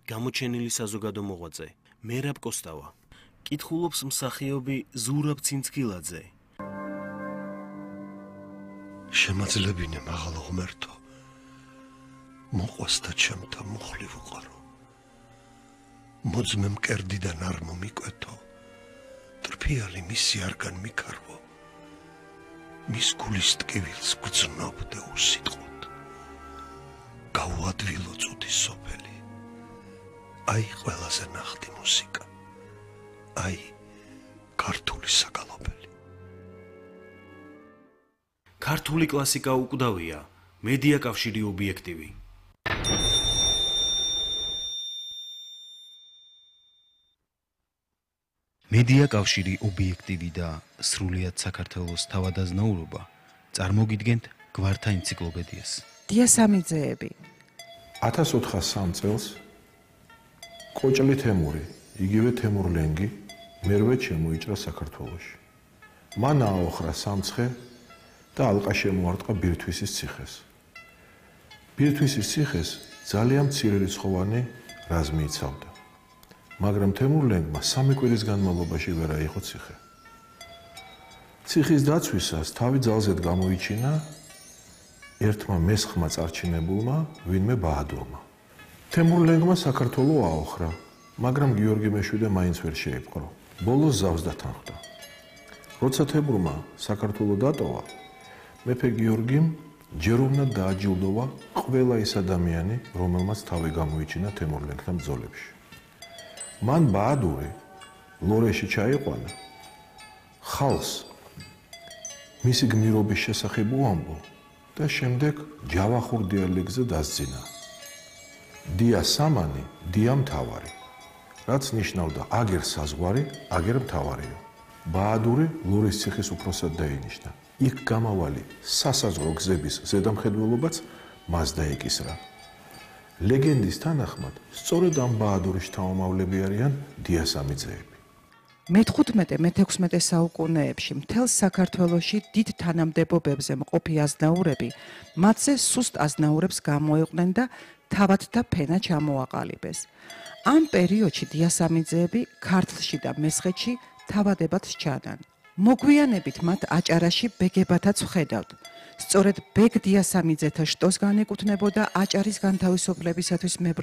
გამოჩენილი საზოგადო მოღვაწე მერაბ კოსტავა. კითხულობს მსახიობი ზურაბ ცინცქილაძე. შემაძლებინე მაღალ ღმერთო, მოყვას და ჩემთა მუხლი ვუყარო. მოძმე მკერდიდან არ მომიკვეთო, ტრფიალი მისი არგან მიქარვო. მის გულის ტკივილს გძნობ და უსიტყვოდ. გაუადვილო წუთის სოფელი. აი ყველაზე ნახტი მუსიკა. აი ქართული საგალობელი. ქართული კლასიკა უკვდავია, მედია კავშირი ობიექტივი. მედია კავშირი ობიექტივი და სრულიად საქართველოს თავადაზნაურობა წარმოგიდგენთ გვართა ენციკლოპედიას. დიასამიძეები 1403 წელს კოჭლი თემური, იგივე თემურ ლენგი მერვე შემოიჭრა საქართველოში. მან აოხრა სამცხე და ალყა შემოარტყა ბირთვისის ციხეს. ბირთვისის ციხეს ძალიან მცირე რიცხოვანი რაზმი იცავდა. მაგრამ თემურ ლენგმა 3 კვირის განმავლობაში ვერ აიღო ციხე. ციხის დაცვისას თავი ძალზედ გამოიჩინა ერთმა მესხმა წარჩინებულმა, ვინმე ბაადურმა. თემურ ლენგმა საქართველო აოხრა, მაგრამ გიორგი მეშვიდე მაინც ვერ შეიპყრო. ბოლოს ზავს დათანხმდა. როცა თემურმა საქართველო დატოვა, მეფე გიორგიმ ჯერ უნდა დააჯილდოვა ყველა ის ადამიანი, რომელმაც თავი გამოიჩინა თემურ ლენგთან ბრძოლებში. მან ბაადური ლორეში ჩაიყვანა, ხალხს მისი გმირობის შესახებ უამბო და შემდეგ ჯავახურ დიალექტზე დასძინა. დია სამანი, დია მთავარი, რაც ნიშნავდა აგერ საზღვარი, აგერ მთავარიო. ბაადური ლორის ციხის უფროსად დაინიშნა. იქ გამავალი სასაზღვრო გზების ზედამხედველობაც მას დაეკისრა. ლეგენდის თანახმად, სწორედ ამ ბაადურის შთამომავლები არიან დიასამიძეები. მე-15-მე-16 საუკუნეებში მთელ საქართველოში დიდ თანამდებობებზე მყოფი აზნაურები მათზე სუსტ აზნაურებს გამოეყვნენ და თავადთა ფენა ჩამოაყალიბეს. ამ პერიოდში დიასამიძეები ქართლში და მესხეთში თავადებად სჩანან. მოგვიანებით მათ აჭარაში ბეგებათაც ვხედავთ. სწორედ ბეგ დიასამიძეთა შტოს განეკუთვნებოდა აჭარის განთავისუფლებისათვის